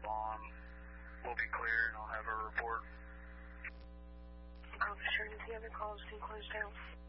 on. We'll be clear, and I'll have her report. Officer, any other calls can close down.